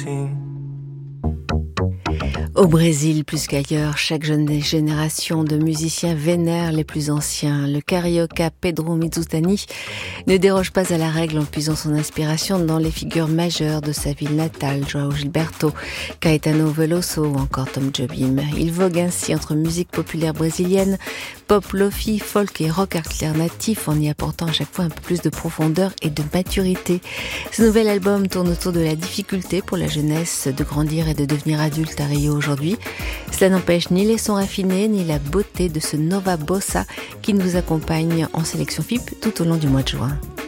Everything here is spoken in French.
Au Brésil, plus qu'ailleurs, chaque jeune génération de musiciens vénère les plus anciens. Le carioca Pedro Mizutani ne déroge pas à la règle en puisant son inspiration dans les figures majeures de sa ville natale, João Gilberto, Caetano Veloso ou encore Tom Jobim. Il vogue ainsi entre musique populaire brésilienne, pop, lofi, folk et rock alternatif en y apportant à chaque fois un peu plus de profondeur et de maturité. Ce nouvel album tourne autour de la difficulté pour la jeunesse de grandir et de devenir adulte à Rio aujourd'hui. Cela n'empêche ni les sons raffinés ni la beauté de ce Nova Bossa qui nous accompagne en sélection FIP tout au long du mois de juin.